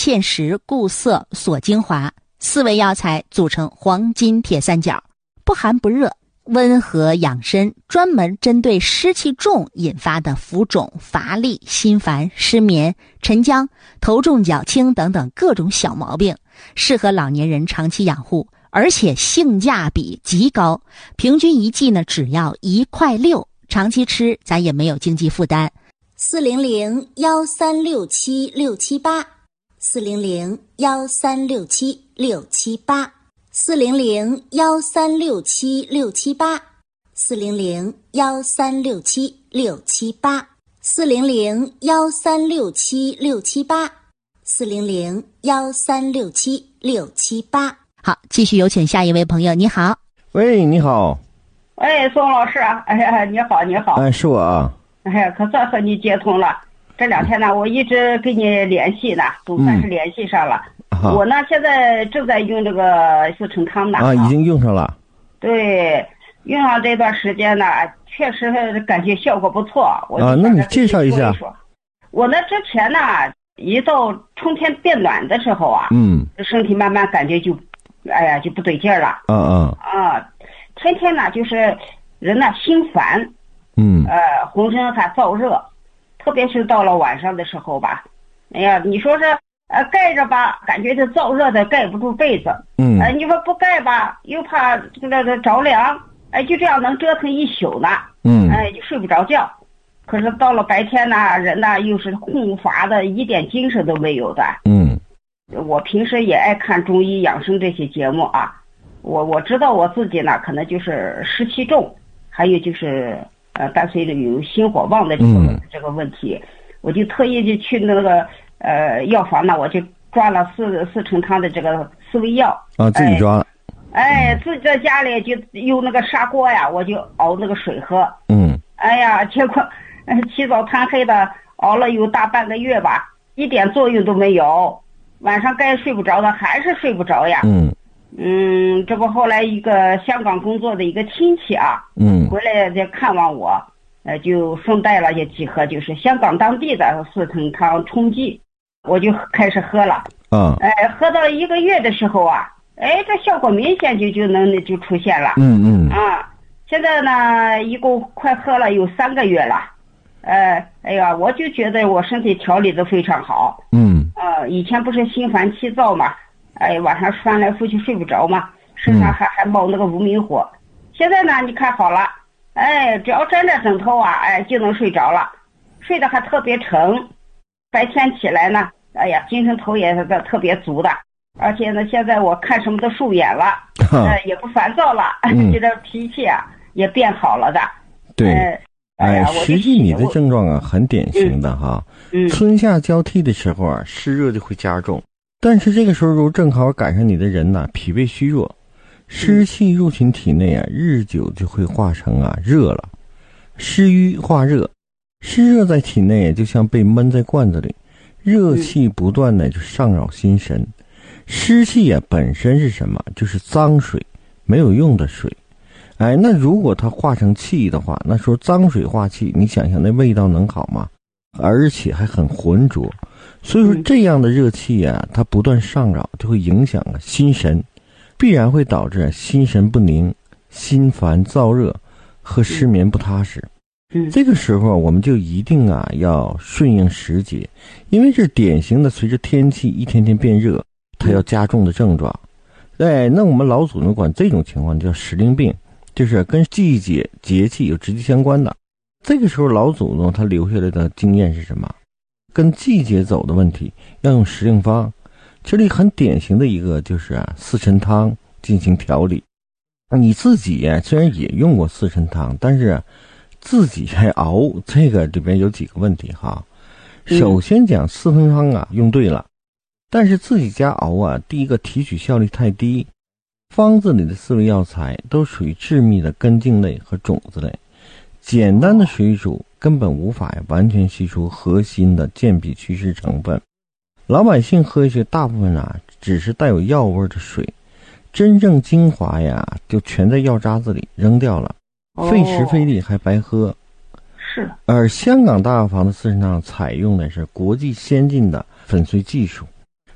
芡实、固涩、锁精华4味药材组成黄金铁三角，不寒不热，温和养身，专门针对湿气重引发的浮肿、乏力、心烦、失眠、沉僵、头重脚轻等等各种小毛病，适合老年人长期养护，而且性价比极高，平均一剂呢只要1.6块，长期吃咱也没有经济负担。400-1367-678 400-1367-678 400-1367-678 400-1367-678 400-1367-678 400-1367-678。好，继续有请下一位朋友。你好。 喂，你好。 哎，宋老师啊，哎呀，你好，你好。 哎，是我啊。 哎呀，可算和你接通了。这2天呢，我一直跟你联系呢，总算是联系上了。我呢，现在正在用这个四陈汤呢。 已经用上了。 对，用上这段时间呢，确实感觉效果不错。 那你介绍一下。 我呢，之前呢，一到春天变暖的时候啊，身体慢慢感觉就不对劲儿了。天天呢，就是人呢心烦，浑身还燥热，特别是到了晚上的时候吧，哎呀，你说是盖着吧，感觉这燥热的盖不住被子，你说不盖吧，又怕这着凉，就这样能折腾一宿呢，就睡不着觉。可是到了白天呢，人呢又是空乏的，一点精神都没有的。我平时也爱看中医养生这些节目啊。我知道我自己呢，可能就是湿气重，还有就是伴随着有心火旺的这个问题，我就特意就去那个药房呢，我就抓了四陈汤的这个4味药自己抓了。 自己在家里就用那个砂锅呀，我就熬那个水喝。哎呀，结果起早贪黑的熬了有大半个月吧，一点作用都没有，晚上该睡不着的还是睡不着呀。这不后来一个香港工作的一个亲戚啊，回来就看望我，就顺带了也几盒就是香港当地的四陈汤冲剂，我就开始喝了。喝到1个月的时候啊，这效果明显就出现了。现在呢，一共快喝了有3个月了。哎呀，我就觉得我身体调理的非常好。以前不是心烦气躁嘛，晚上翻来覆去睡不着嘛，身上还冒那个无名火。现在呢，你看好了，只要沾着枕头啊，就能睡着了，睡得还特别沉。白天起来呢，精神头也是特别足的，而且呢，现在我看什么都顺眼了，也不烦躁了，觉得脾气啊也变好了的。 对。实际你的症状啊很典型的哈，春夏交替的时候啊，湿热就会加重，但是这个时候如正好赶上你的人呢，脾胃虚弱，湿气入侵体内啊，日久就会化成热了，湿瘀化热，湿热在体内就像被闷在罐子里，热气不断的就上扰心神。湿气本身是什么？就是脏水，没有用的水。那如果它化成气的话，那说脏水化气，你想想那味道能好吗？而且还很浑浊。所以说这样的热气它不断上扰，就会影响心神，必然会导致心神不宁、心烦燥热和失眠不踏实。这个时候我们就一定要顺应时节，因为这典型的随着天气一天天变热，它要加重的症状。那我们老祖宗管这种情况叫时令病，就是跟季节节气有直接相关的。这个时候老祖宗他留下来的经验是什么？跟季节走的问题要用时令方。这里很典型的一个就是四陈汤进行调理。你自己虽然也用过四陈汤，但是自己还熬，这个里边有几个问题哈。首先讲四陈汤用对了，但是自己家熬第一个提取效率太低。方子里的4味药材都属于致密的根茎类和种子类，简单的水煮根本无法完全吸出核心的健脾祛湿成分。老百姓喝一些大部分只是带有药味的水，真正精华就全在药渣子里扔掉了，费时费力还白喝。 是。 而香港大药房的四陈汤采用的是国际先进的粉碎技术，